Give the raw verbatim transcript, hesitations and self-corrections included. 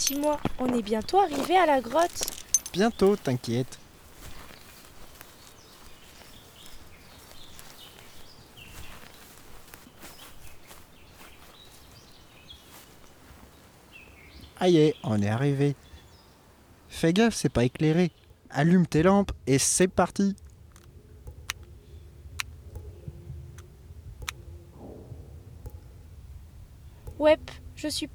Dis-moi, on est bientôt arrivé à la grotte. Bientôt, t'inquiète. Aïe, on est arrivé. Fais gaffe, c'est pas éclairé. Allume tes lampes et c'est parti. Ouais, je suis